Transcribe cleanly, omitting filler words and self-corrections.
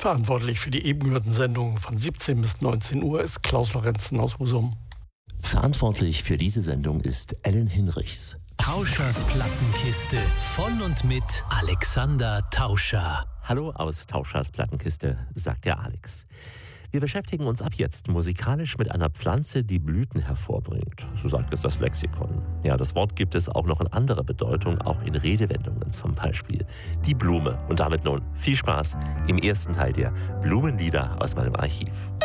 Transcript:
Verantwortlich für die eben gehörten Sendungen von 17 bis 19 Uhr ist Klaus Lorenzen aus Husum. Verantwortlich für diese Sendung ist Ellen Hinrichs. Tauschers Plattenkiste von und mit Alexander Tauscher. Hallo aus Tauschers Plattenkiste, sagt der Alex. Wir beschäftigen uns ab jetzt musikalisch mit einer Pflanze, die Blüten hervorbringt. So sagt es das Lexikon. Ja, das Wort gibt es auch noch in anderer Bedeutung, auch in Redewendungen zum Beispiel. Die Blume. Und damit nun viel Spaß im ersten Teil der Blumenlieder aus meinem Archiv.